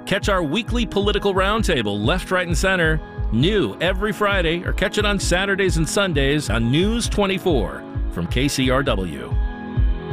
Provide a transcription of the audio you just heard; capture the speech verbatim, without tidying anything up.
Catch our weekly political roundtable, Left, Right, and Center, new every Friday, or catch it on Saturdays and Sundays on News twenty-four from K C R W.